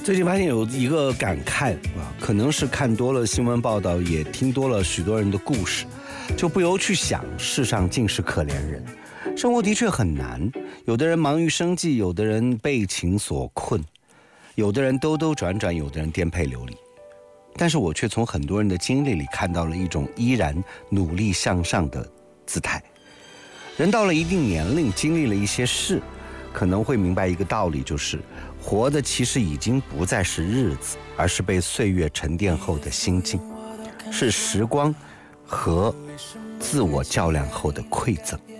最近发现有一个感慨啊，可能是看多了新闻报道，也听多了许多人的故事，就不由去想，世上尽是可怜人。生活的确很难，有的人忙于生计，有的人被情所困，有的人兜兜转转，有的人颠沛流离。但是我却从很多人的经历里看到了一种依然努力向上的姿态。人到了一定年龄，经历了一些事，可能会明白一个道理，就是活的其实已经不再是日子，而是被岁月沉淀后的心境，是时光和自我较量后的馈赠。